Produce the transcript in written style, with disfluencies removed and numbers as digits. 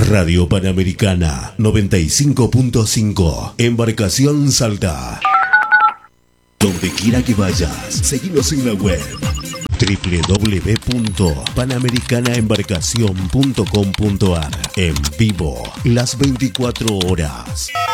Radio Panamericana 95.5. Embarcación Salta. Donde quiera que vayas, seguinos en la web www.panamericanaembarcacion.com.ar. En vivo, las 24 horas.